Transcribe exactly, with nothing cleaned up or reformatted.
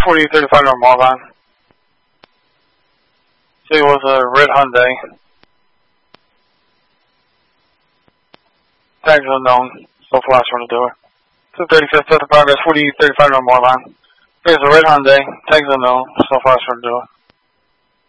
forty thirty-five North Marvine. See, it was a red Hyundai. Tags unknown. So flash on the door. two thirty-fifth, Delta Progress, forty thirty-five North Marvine. There's a red Hyundai. Tags unknown. So flash on the door.